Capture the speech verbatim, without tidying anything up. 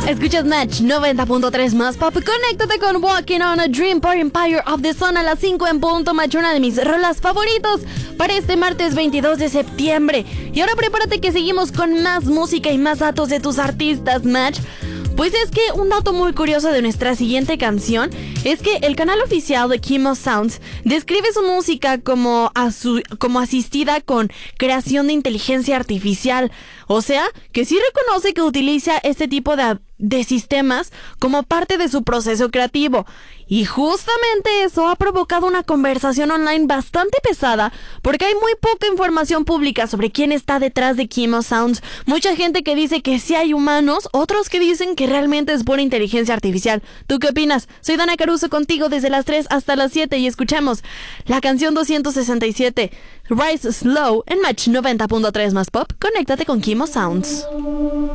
Escuchas Match noventa punto tres más pop. Conéctate con Walking on a Dream por Empire of the Sun a las cinco en punto. Match, una de mis rolas favoritos para este martes veintidós de septiembre. Y ahora prepárate que seguimos con más música y más datos de tus artistas, Match. Pues es que un dato muy curioso de nuestra siguiente canción es que el canal oficial de Kimo Sounds describe su música como, asu- como asistida con creación de inteligencia artificial. O sea, que sí reconoce que utiliza este tipo de, de sistemas como parte de su proceso creativo. Y justamente eso ha provocado una conversación online bastante pesada porque hay muy poca información pública sobre quién está detrás de Kimo Sounds. Mucha gente que dice que sí hay humanos, otros que dicen que realmente es pura inteligencia artificial. ¿Tú qué opinas? Soy Dana Caruso contigo desde las tres hasta las siete y escuchamos la canción doscientos sesenta y siete, Rise Slow, en Match noventa punto tres más pop. Conéctate con Kimo Sounds.